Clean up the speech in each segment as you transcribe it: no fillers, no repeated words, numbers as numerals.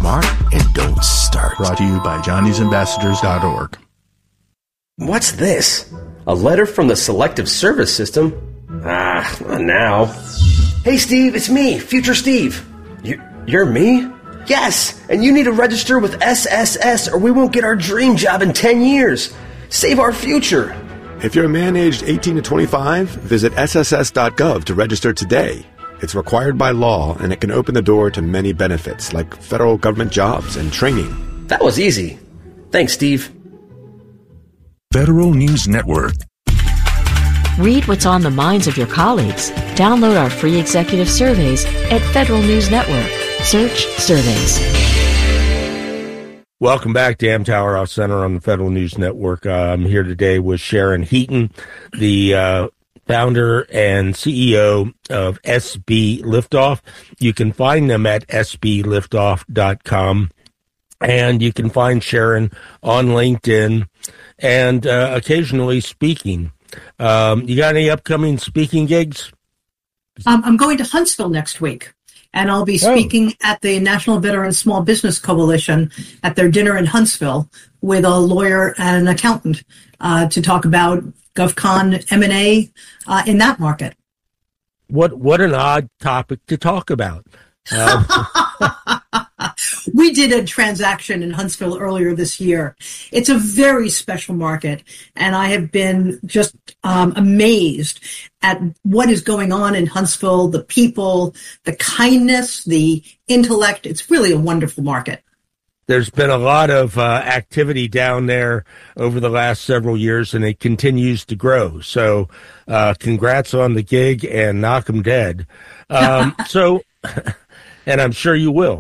smart and don't start. Brought to you by johnny'sambassadors.org. What's this? A letter from the Selective Service System? Not now. Hey, Steve, it's me, Future Steve. You're me? Yes, and you need to register with SSS or we won't get our dream job in 10 years. Save our future. If you're a man aged 18 to 25, visit sss.gov to register today. It's required by law, and it can open the door to many benefits, like federal government jobs and training. That was easy. Thanks, Steve. Federal News Network. Read what's on the minds of your colleagues. Download our free executive surveys at Federal News Network. Search surveys. Welcome back to Amtower Off Center on the Federal News Network. I'm here today with Sharon Heaton, the founder and CEO of SB Liftoff. You can find them at sbliftoff.com, and you can find Sharon on LinkedIn and occasionally speaking. You got any upcoming speaking gigs? I'm going to Huntsville next week, and I'll be speaking at the National Veteran Small Business Coalition at their dinner in Huntsville with a lawyer and an accountant to talk about GovCon M&A in that market. What an odd topic to talk about. We did a transaction in Huntsville earlier this year. It's a very special market, and I have been just amazed at what is going on in Huntsville, the people, the kindness, the intellect. It's really a wonderful market. There's been a lot of activity down there over the last several years, and it continues to grow. So congrats on the gig and knock 'em dead. And I'm sure you will.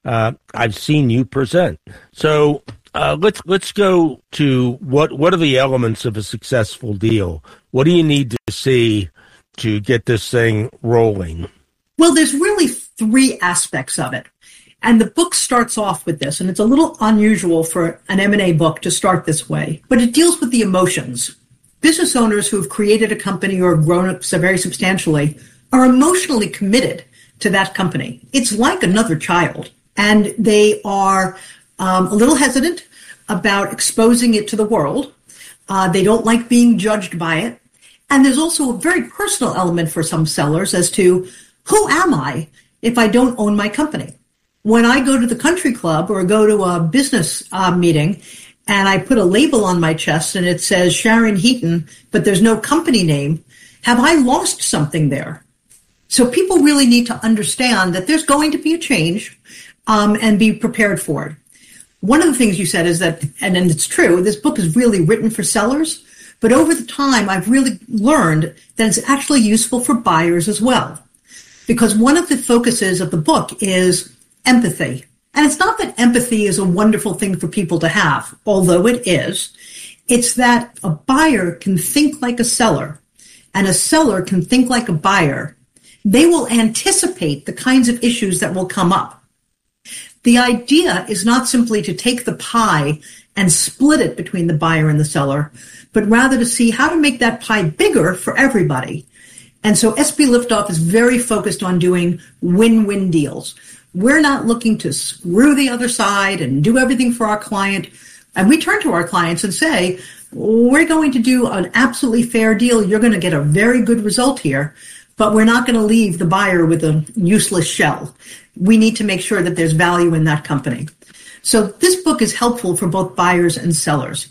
I've seen you present. So let's go to what are the elements of a successful deal? What do you need to see to get this thing rolling? Well, there's really three aspects of it. And the book starts off with this, and it's a little unusual for an M&A book to start this way, but it deals with the emotions. Business owners who have created a company or grown up so very substantially are emotionally committed to that company. It's like another child, and they are a little hesitant about exposing it to the world. They don't like being judged by it. And there's also a very personal element for some sellers as to, who am I if I don't own my company? When I go to the country club or go to a business meeting and I put a label on my chest and it says Sharon Heaton, but there's no company name, have I lost something there? So people really need to understand that there's going to be a change and be prepared for it. One of the things you said is that, and it's true, this book is really written for sellers, but over the time I've really learned that it's actually useful for buyers as well. Because one of the focuses of the book is empathy. And it's not that empathy is a wonderful thing for people to have, although it is. It's that a buyer can think like a seller, and a seller can think like a buyer. They will anticipate the kinds of issues that will come up. The idea is not simply to take the pie and split it between the buyer and the seller, but rather to see how to make that pie bigger for everybody. And so SB Liftoff is very focused on doing win-win deals. We're not looking to screw the other side and do everything for our client. And we turn to our clients and say, we're going to do an absolutely fair deal. You're going to get a very good result here, but we're not going to leave the buyer with a useless shell. We need to make sure that there's value in that company. So this book is helpful for both buyers and sellers.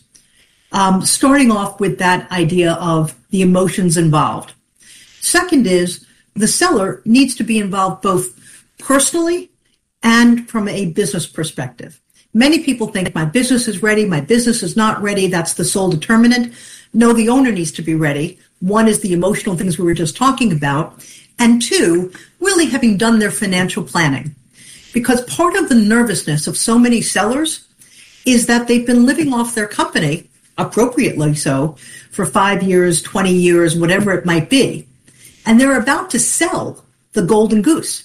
Starting off with that idea of the emotions involved. Second is the seller needs to be involved both personally and from a business perspective. Many people think my business is ready, my business is not ready, that's the sole determinant. No, the owner needs to be ready. One is the emotional things we were just talking about. And two, really having done their financial planning. Because part of the nervousness of so many sellers is that they've been living off their company, appropriately so, for 5 years, 20 years, whatever it might be. And they're about to sell the golden goose.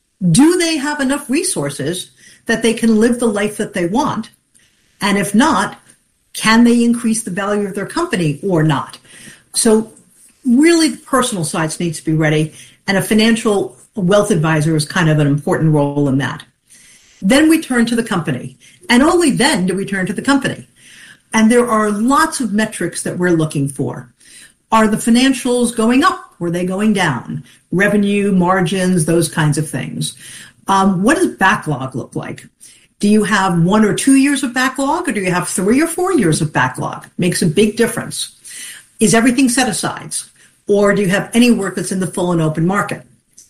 Do they have enough resources that they can live the life that they want? And if not, can they increase the value of their company or not? So really the personal sides need to be ready, and a financial wealth advisor is kind of an important role in that. Then we turn to the company. And only then do we turn to the company. And there are lots of metrics that we're looking for. Are the financials going up? Or are they going down? Revenue, margins, those kinds of things. What does backlog look like? Do you have 1 or 2 years of backlog, or do you have 3 or 4 years of backlog? Makes a big difference. Is everything set asides? Or do you have any work that's in the full and open market?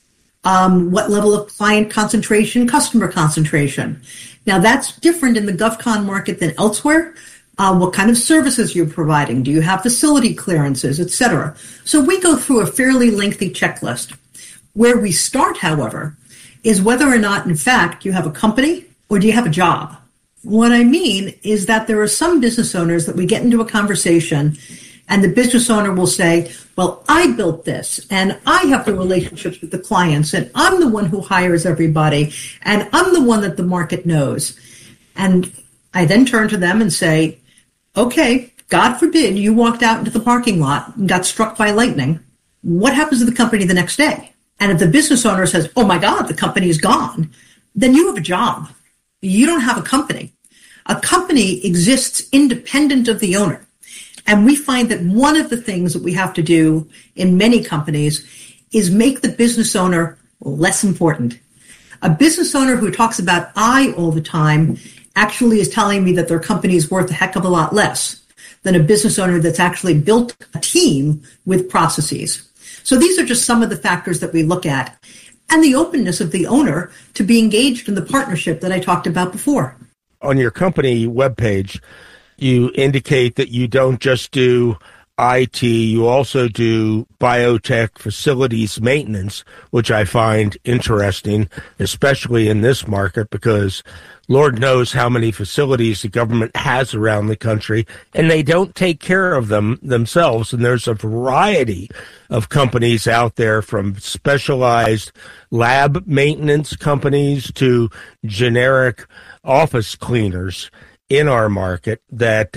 What level of client concentration, customer concentration? Now, that's different in the GovCon market than elsewhere. What kind of services you're providing? Do you have facility clearances, et cetera? So we go through a fairly lengthy checklist. Where we start, however, is whether or not, in fact, you have a company or do you have a job? What I mean is that there are some business owners that we get into a conversation and the business owner will say, well, I built this and I have the relationships with the clients and I'm the one who hires everybody and I'm the one that the market knows. And I then turn to them and say, okay, God forbid you walked out into the parking lot and got struck by lightning. What happens to the company the next day? And if the business owner says, oh my God, the company is gone, then you have a job. You don't have a company. A company exists independent of the owner. And we find that one of the things that we have to do in many companies is make the business owner less important. A business owner who talks about I all the time actually is telling me that their company is worth a heck of a lot less than a business owner that's actually built a team with processes. So these are just some of the factors that we look at, and the openness of the owner to be engaged in the partnership that I talked about before. On your company webpage, you indicate that you don't just do IT, you also do biotech facilities maintenance, which I find interesting, especially in this market, because Lord knows how many facilities the government has around the country, and they don't take care of them themselves. And there's a variety of companies out there, from specialized lab maintenance companies to generic office cleaners in our market that,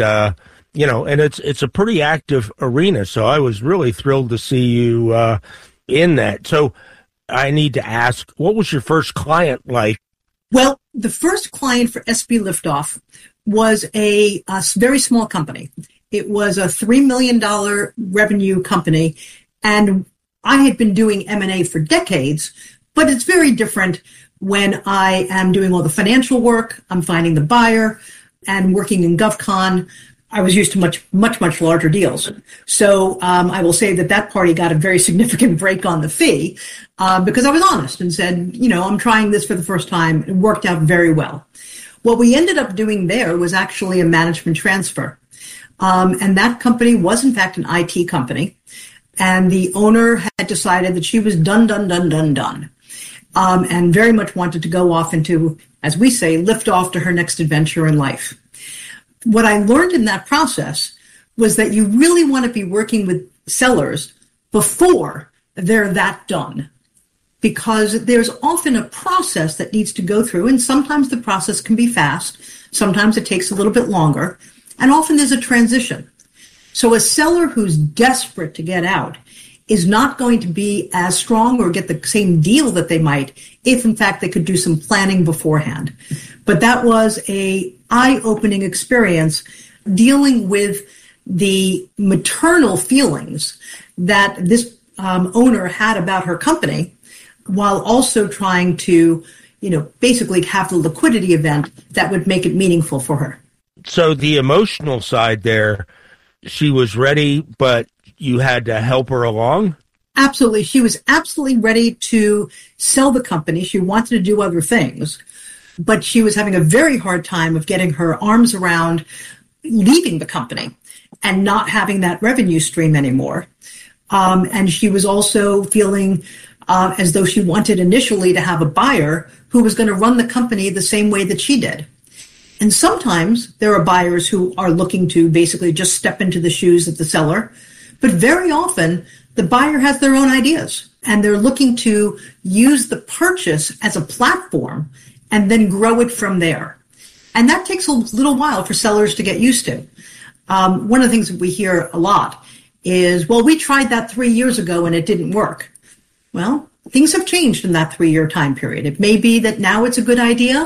and it's a pretty active arena. So I was really thrilled to see you in that. So I need to ask, what was your first client like? Well, the first client for SB Liftoff was a very small company. It was a $3 million revenue company, and I had been doing M&A for decades, but it's very different when I am doing all the financial work, I'm finding the buyer, and working in GovCon. I was used to much larger deals. So I will say that party got a very significant break on the fee because I was honest and said, I'm trying this for the first time. It worked out very well. What we ended up doing there was actually a management transfer. And that company was, in fact, an IT company. And the owner had decided that she was done. And very much wanted to go off into, as we say, lift off to her next adventure in life. What I learned in that process was that you really want to be working with sellers before they're that done, because there's often a process that needs to go through, and sometimes the process can be fast, sometimes it takes a little bit longer, and often there's a transition. So a seller who's desperate to get out is not going to be as strong or get the same deal that they might if, in fact, they could do some planning beforehand. But that was a eye-opening experience dealing with the maternal feelings that this owner had about her company, while also trying to, basically have the liquidity event that would make it meaningful for her. So the emotional side there, she was ready, but you had to help her along? Absolutely. She was absolutely ready to sell the company. She wanted to do other things, but she was having a very hard time of getting her arms around leaving the company and not having that revenue stream anymore. And she was also feeling as though she wanted initially to have a buyer who was going to run the company the same way that she did. And sometimes there are buyers who are looking to basically just step into the shoes of the seller. But very often, the buyer has their own ideas, and they're looking to use the purchase as a platform and then grow it from there. And that takes a little while for sellers to get used to. One of the things that we hear a lot is, well, we tried that 3 years ago and it didn't work. Well, things have changed in that 3-year time period. It may be that now it's a good idea,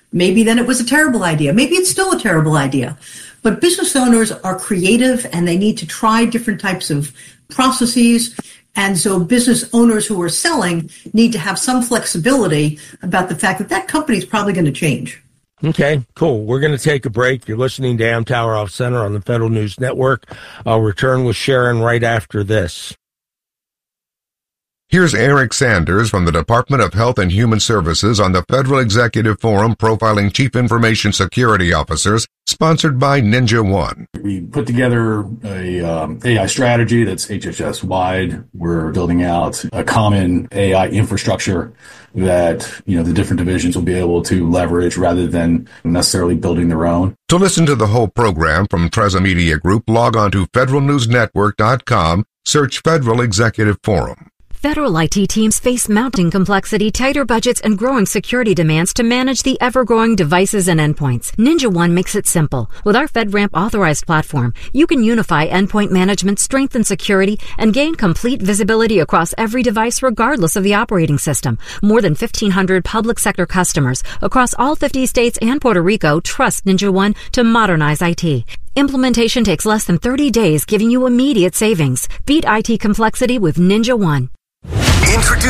Maybe then it was a terrible idea. Maybe it's still a terrible idea. But business owners are creative and they need to try different types of processes. And so business owners who are selling need to have some flexibility about the fact that that company is probably going to change. Okay, cool. We're going to take a break. You're listening to Amtower Off Center on the Federal News Network. I'll return with Sharon right after this. Here's Eric Sanders from the Department of Health and Human Services on the Federal Executive Forum Profiling Chief Information Security Officers, sponsored by NinjaOne. We put together a AI strategy that's HHS-wide. We're building out a common AI infrastructure that, the different divisions will be able to leverage rather than necessarily building their own. To listen to the whole program from Treza Media Group, log on to federalnewsnetwork.com, search Federal Executive Forum. Federal IT teams face mounting complexity, tighter budgets, and growing security demands to manage the ever-growing devices and endpoints. NinjaOne makes it simple. With our FedRAMP authorized platform, you can unify endpoint management, strengthen security, and gain complete visibility across every device regardless of the operating system. More than 1,500 public sector customers across all 50 states and Puerto Rico trust NinjaOne to modernize IT. Implementation takes less than 30 days, giving you immediate savings. Beat IT complexity with NinjaOne.